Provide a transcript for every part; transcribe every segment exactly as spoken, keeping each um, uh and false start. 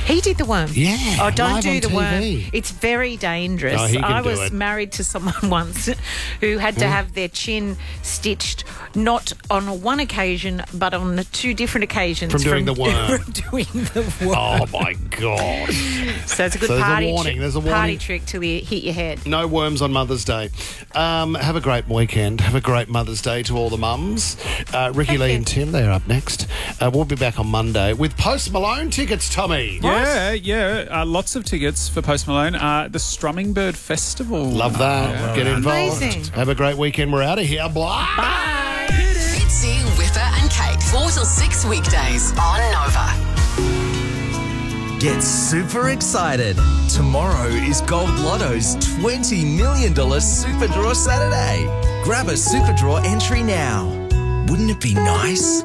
He did the worm. Yeah. Oh, don't live do on the T V. worm. It's very dangerous. No, he can I do was it. married to someone once who had to Mm. have their chin stitched not on one occasion but on two different occasions. From doing the worm. From doing the worm. Oh, my God. So it's a good So there's a party, warning, tri- there's a party warning. trick till you hit your head. No worms on Mother's Day. Um, have a great weekend. Have a great Mother's Day to all the mums. Uh, Ricky Thank Lee you. and Tim, they're up next. Uh, we'll be back on Monday with Post Malone tickets, Tommy. Yeah, yeah. Uh, lots of tickets for Post Malone. Uh, the Strumming Bird Festival. Love that. Yeah. Get involved. Amazing. Have a great weekend. We're out of here. Bye. Bye. Fitzy, Whipper and Kate, four till six weekdays on Nova. Get super excited. Tomorrow is Gold Lotto's twenty million dollars Super Draw Saturday. Grab a Super Draw entry now. Wouldn't it be nice?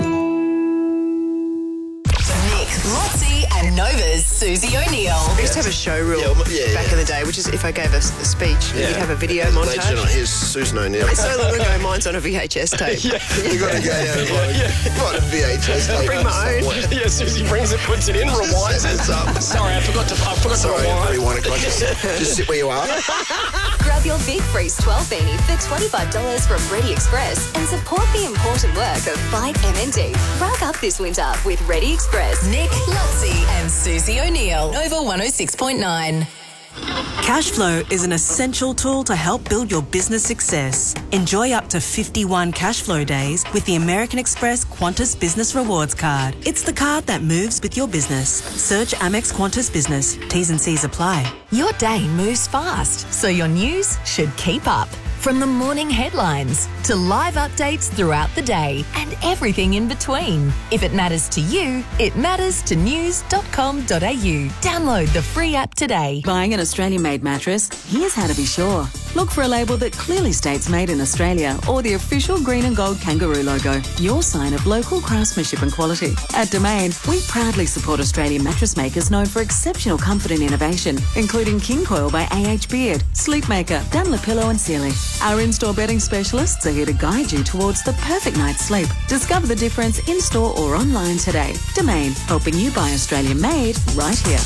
Nick, Lotzie and Nova's Susie O'Neill. We used to have a show rule Yeah, well, yeah, back yeah. in the day, which is if I gave a, s- a speech, Yeah. you'd have a video Ladies and gentlemen, montage. here's Susan O'Neill. It's so long ago, mine's on a V H S tape. You've got to go out and find a V H S tape. Bring my own. somewhere. Yeah, Susie brings it, puts it in, rewinds it. Sets up. Sorry, I forgot to. I forgot Sorry, to rewind. everyone. Can I just, just sit where you are? Grab your Big Freeze twelve beanie for twenty-five dollars from Ready Express and support the important work of Fight M N D. Rack up this winter with Ready Express. Nick, Lotzie and Susie O'Neill. Nova one oh six point nine. Cashflow is an essential tool to help build your business success. Enjoy up to fifty-one Cashflow days with the American Express Qantas Business Rewards Card. It's the card that moves with your business. Search Amex Qantas Business. T's and C's apply. Your day moves fast, so your news should keep up. From the morning headlines to live updates throughout the day and everything in between. If it matters to you, it matters to news dot com dot a u. Download the free app today. Buying an Australian-made mattress? Here's how to be sure. Look for a label that clearly states made in Australia or the official green and gold kangaroo logo, your sign of local craftsmanship and quality. At Domain, we proudly support Australian mattress makers known for exceptional comfort and innovation, including King Coil by A H Beard, Sleepmaker, Dunlop and Sealy. Our in-store bedding specialists are here to guide you towards the perfect night's sleep. Discover the difference in-store or online today. Domain, helping you buy Australian-made right here.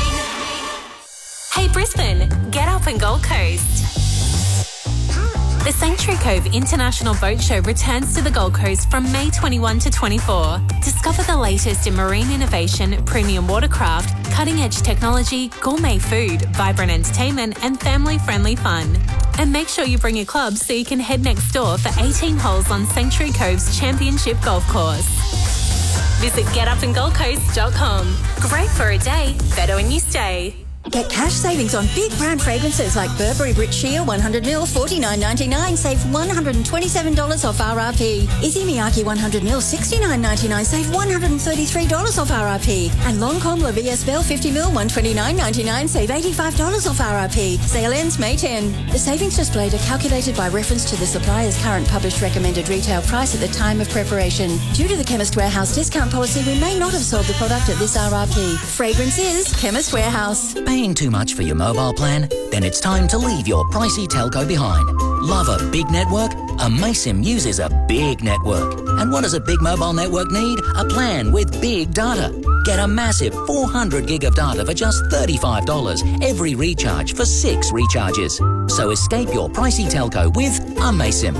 Hey Brisbane, get up and Gold Coast. The Sanctuary Cove International Boat Show returns to the Gold Coast from May twenty-first to twenty-fourth. Discover the latest in marine innovation, premium watercraft, cutting-edge technology, gourmet food, vibrant entertainment and family-friendly fun. And make sure you bring your club so you can head next door for eighteen holes on Sanctuary Cove's Championship Golf Course. Visit get up and gold coast dot com. Great for a day, better when you stay. Get cash savings on big brand fragrances like Burberry Brit Sheer one hundred milliliters, forty-nine ninety-nine. Save one hundred twenty-seven dollars off R R P. Izzy Miyake one hundred milliliters, sixty-nine ninety-nine. Save one hundred thirty-three dollars off R R P. And Lancôme La Vie Belle fifty milliliters, one hundred twenty-nine ninety-nine. Save eighty-five dollars off R R P. Sale ends May tenth. The savings displayed are calculated by reference to the supplier's current published recommended retail price at the time of preparation. Due to the Chemist Warehouse discount policy, we may not have sold the product at this R R P. Fragrance is Chemist Warehouse. Paying too much for your mobile plan? Then it's time to leave your pricey telco behind. Love a big network? Amaysim uses a big network. And what does a big mobile network need? A plan with big data. Get a massive four hundred gig of data for just thirty-five dollars every recharge for six recharges. So escape your pricey telco with Amaysim.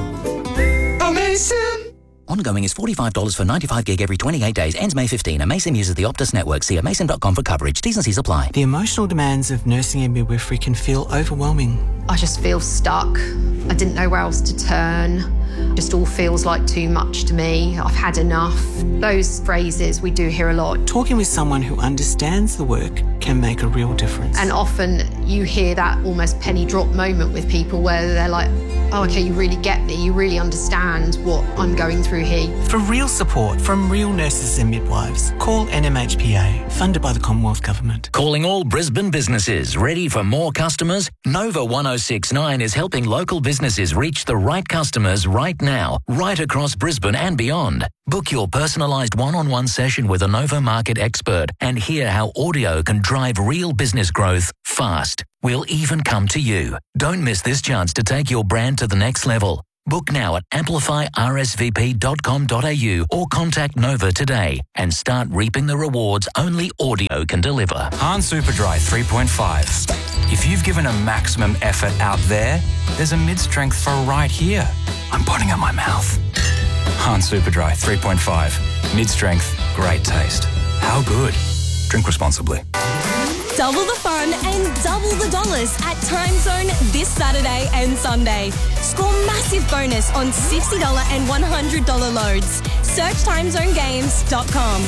Amazing! Ongoing is forty-five dollars for ninety-five gig every twenty-eight days. Ends May fifteenth. Amaysim uses the Optus network. See amaysim dot com for coverage. T's and C's apply. The emotional demands of nursing and midwifery can feel overwhelming. I just feel stuck. I didn't know where else to turn. Just all feels like too much to me. I've had enough. Those phrases we do hear a lot. Talking with someone who understands the work can make a real difference. And often you hear that almost penny drop moment with people where they're like, oh, okay, you really get me. You really understand what I'm going through here. For real support from real nurses and midwives, call N M H P A, funded by the Commonwealth Government. Calling all Brisbane businesses. Ready for more customers? Nova one oh six nine is helping local businesses reach the right customers right now, right across Brisbane and beyond. Book your personalised one-on-one session with a Nova Market expert and hear how audio can drive real business growth fast. We'll even come to you. Don't miss this chance to take your brand to the next level. Book now at amplify r s v p dot com dot a u or contact Nova today and start reaping the rewards only audio can deliver. Han Superdry three point five. If you've given a maximum effort out there, there's a mid-strength for right here. I'm putting up my mouth. Han Superdry three point five. Mid-strength, great taste. How good? Drink responsibly. Double the fun and double the dollars at Timezone this Saturday and Sunday. Score massive bonus on sixty dollars and one hundred dollars loads. Search timezone games dot com.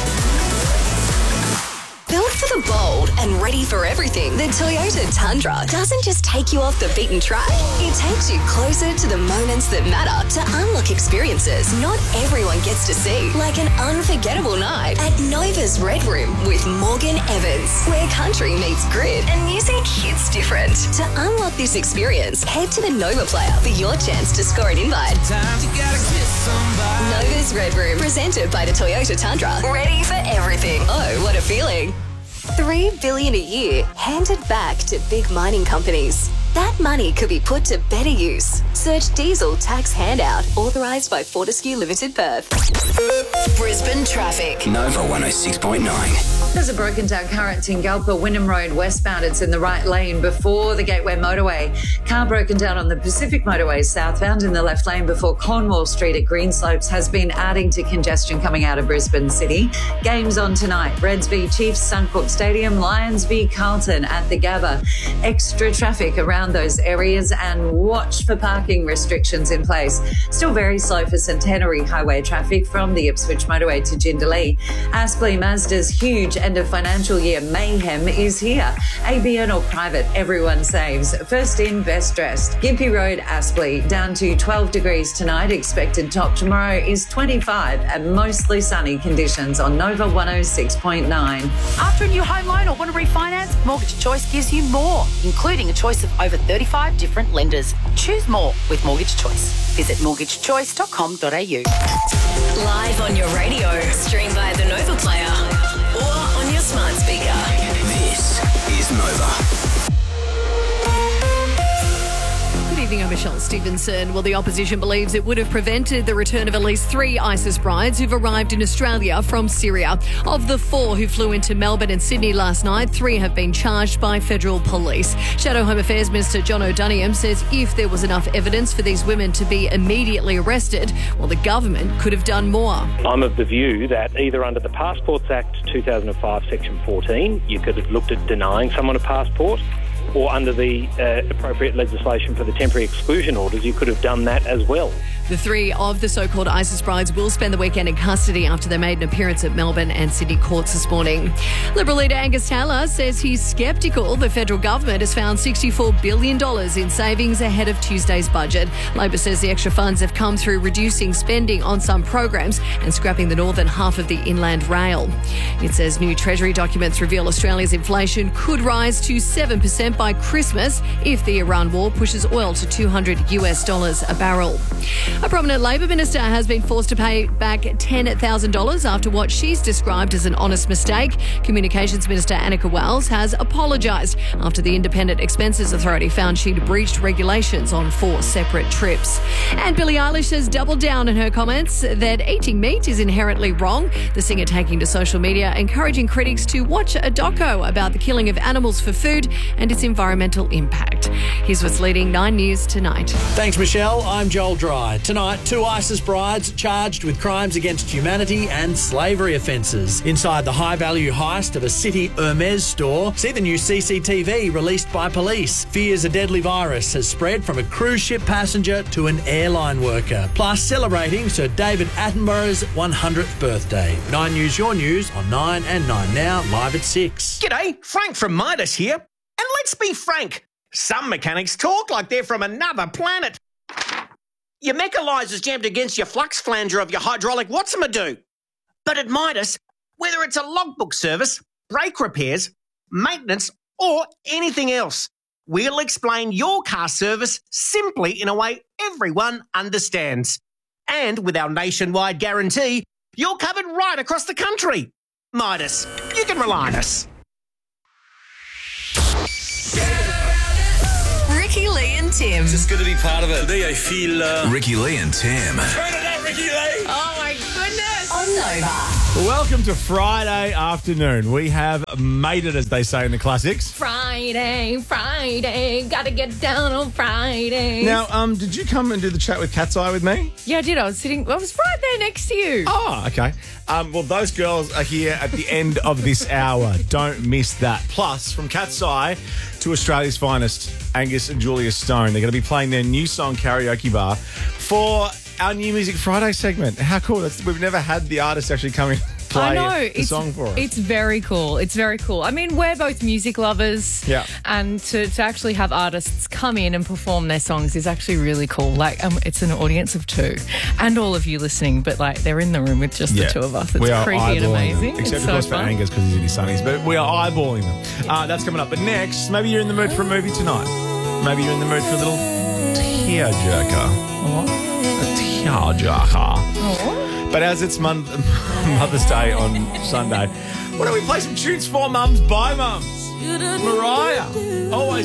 Built for the bold and ready for everything, the Toyota Tundra doesn't just take you off the beaten track. It takes you closer to the moments that matter to unlock experiences not everyone gets to see, like an unforgettable night at Nova's Red Room with Morgan Evans, where country meets grid and music hits different. To unlock this experience, head to the Nova Player for your chance to score an invite. Nova's Red Room, presented by the Toyota Tundra. Ready for everything. Oh, what a feeling. Three billion dollars a year handed back to big mining companies. That money could be put to better use. Search diesel tax handout, authorised by Fortescue Limited Perth. Brisbane traffic. Nova one oh six point nine. There's a broken down car at Tingalpa, Wynnum Road westbound. It's in the right lane before the Gateway Motorway. Car broken down on the Pacific Motorway southbound in the left lane before Cornwall Street at Greenslopes has been adding to congestion coming out of Brisbane City. Games on tonight. Reds v Chiefs, Suncorp Stadium. Lions v Carlton at the Gabba. Extra traffic around those areas and watch for parking restrictions in place. Still very slow for Centenary Highway traffic from the Ipswich Motorway to Jindalee. Aspley Mazda's huge end of financial year mayhem is here. A B N or private, everyone saves. First in, best dressed. Gympie Road, Aspley, down to twelve degrees tonight. Expected top tomorrow is twenty-five and mostly sunny conditions on Nova one oh six point nine. After a new home loan or want to refinance, Mortgage Choice gives you more, including a choice of over thirty-five different lenders. Choose more with Mortgage Choice. Visit mortgage choice dot com dot a u. Live on your radio, stream via the Nova Player or on your smart speaker. This is Nova. Good evening, I'm Michelle Stevenson. Well, the opposition believes it would have prevented the return of at least three ISIS brides who've arrived in Australia from Syria. Of the four who flew into Melbourne and Sydney last night, three have been charged by federal police. Shadow Home Affairs Minister John O'Doniam says if there was enough evidence for these women to be immediately arrested, well, the government could have done more. I'm of the view that either under the Passports Act two thousand five, Section fourteen, you could have looked at denying someone a passport, or under the uh, appropriate legislation for the temporary exclusion orders, you could have done that as well. The three of the so-called ISIS brides will spend the weekend in custody after they made an appearance at Melbourne and Sydney courts this morning. Liberal leader Angus Taylor says he's sceptical the federal government has found sixty-four billion dollars in savings ahead of Tuesday's budget. Labor says the extra funds have come through reducing spending on some programs and scrapping the northern half of the inland rail. It says new Treasury documents reveal Australia's inflation could rise to seven percent by Christmas if the Iran war pushes oil to two hundred US dollars a barrel. A prominent Labor minister has been forced to pay back ten thousand dollars after what she's described as an honest mistake. Communications Minister Annika Wells has apologised after the Independent Expenses Authority found she'd breached regulations on four separate trips. And Billie Eilish has doubled down in her comments that eating meat is inherently wrong. The singer taking to social media, encouraging critics to watch a doco about the killing of animals for food and its environmental impact. Here's what's leading Nine News tonight. Thanks, Michelle. I'm Joel Dry. Tonight, two ISIS brides charged with crimes against humanity and slavery offences. Inside the high-value heist of a City Hermes store, see the new C C T V released by police. Fears a deadly virus has spread from a cruise ship passenger to an airline worker. Plus, celebrating Sir David Attenborough's one hundredth birthday. Nine News, your news on Nine and Nine Now, live at six. G'day, Frank from Midas here. And let's be frank, some mechanics talk like they're from another planet. Your mechanizer's jammed against your flux flanger of your hydraulic what's-a-ma-do. But at Midas, whether it's a logbook service, brake repairs, maintenance, or anything else, we'll explain your car service simply in a way everyone understands. And with our nationwide guarantee, you're covered right across the country. Midas, you can rely on us. Rick Ricky Lee and Tim. Just good to be part of it. Today I feel... Uh... Ricky Lee and Tim. Turn it up, Ricky Lee! Oh, my goodness. On Nova. Welcome to Friday afternoon. We have made it, as they say in the classics. Friday, Friday, gotta get down on Friday. Now, um, did you come and do the chat with Cat's Eye with me? Yeah, I did. I was sitting, I was right there next to you. Oh, okay. Um, well, those girls are here at the end of this hour. Don't miss that. Plus, from Cat's Eye to Australia's finest, Angus and Julia Stone. They're going to be playing their new song, Karaoke Bar, for our new Music Friday segment. How cool. That's, we've never had the artist actually come in. Play I know. the it's, song for us. It's very cool. It's very cool. I mean, we're both music lovers. Yeah. And to, to actually have artists come in and perform their songs is actually really cool. Like, um, it's an audience of two. And all of you listening, but like, they're in the room with just Yeah. the two of us. It's we are creepy and amazing. Them. Except, it's of course, so for fun. Angus because he's in his sunnies. But we are eyeballing them. Uh, that's coming up. But next, maybe you're in the mood for a movie tonight. Maybe you're in the mood for a little tearjerker. A tearjerker. But as it's Mon- Mother's Day on Sunday, why don't we play some tunes for mums by mums? Mariah. Always